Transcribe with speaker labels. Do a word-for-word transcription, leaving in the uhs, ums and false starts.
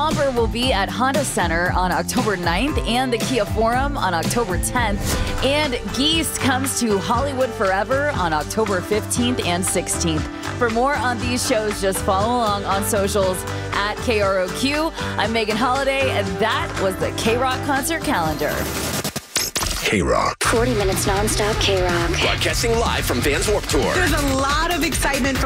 Speaker 1: Stomper will be at Honda Center on October ninth and the Kia Forum on October tenth. And Geist comes to Hollywood Forever on October fifteenth and sixteenth. For more on these shows, just follow along on socials at K R O Q. I'm Megan Holiday, and that was the K-Rock concert calendar.
Speaker 2: K-Rock.
Speaker 3: forty minutes nonstop K-Rock.
Speaker 2: Broadcasting live from Vans Warped Tour.
Speaker 4: There's a lot of excitement for